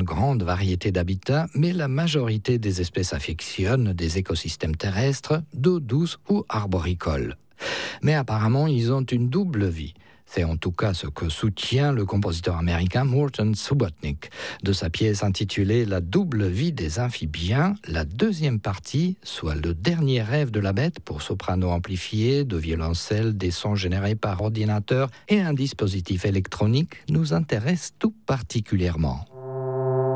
une grande variété d'habitats, mais la majorité des espèces affectionnent des écosystèmes terrestres, d'eau douce ou arboricoles. Mais apparemment, ils ont une double vie. C'est en tout cas ce que soutient le compositeur américain Morton Subotnick de sa pièce intitulée « La double vie des amphibiens », la deuxième partie, soit le dernier rêve de la bête pour soprano amplifié, de violoncelle, des sons générés par ordinateur et un dispositif électronique, nous intéresse tout particulièrement.